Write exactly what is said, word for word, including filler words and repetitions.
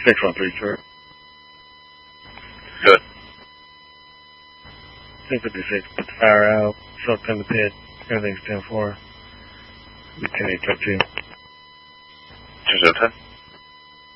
six one three, sir. Good. ten fifty-six, put the fire out, soak in the pit, everything's ten four. Be ten eight two. two zero ten.